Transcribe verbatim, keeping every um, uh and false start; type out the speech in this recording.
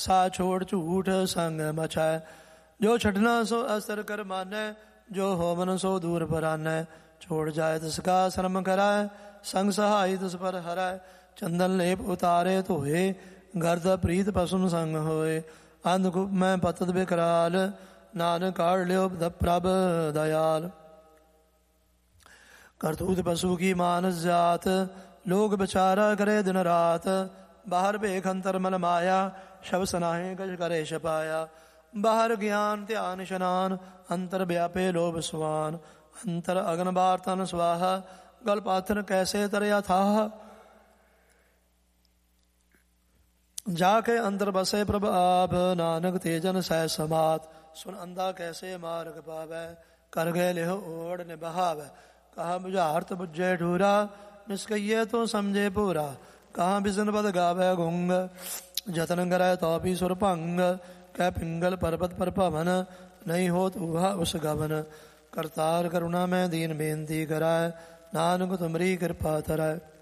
सा छोड़ झूठ संग मचाए। जो छठना सो असर कर मानै, जो होमन सो दूर परानै। छोड़ जाए तिसका श्रम कराए, संग सहाय तिस पर हराए। चंदन लेप उतारे धोए, गर्द प्रीत पसुम संग होए। अंधकूप में पतत विकराल, नानक काढ़ लियो प्रभ दयाल। करतूत पशु की मानस जात, लोग विचारा करे दिन रात। बाहर भेख अंतर मल माया, शब सनाहे कछ करे छपाया। बाहर ज्ञान ध्यान शनान, अंतर व्यापे लोभ सुवान। अंतर अग्न बार तन स्वाहा, गल पाथर कैसे तरया था। जाके अंतर बसे प्रभ आप, नानक तेजन सह समात। सुन अंधा कैसे मार्ग पावै, कर गए लेह ओढ़ निबहावै। कहा बुझारत बुझे ढूरा, निष्कइये तो समझे पूरा। कहाँ बिसन पद गावे गुंग, जतन करे तो भी सुर भंग। कह पिंगल पर्वत पर पवन, नहीं होत उहा उस गवन। करतार करुणा में दीन बेनती कराए, नानक तुमरी कृपा धराए।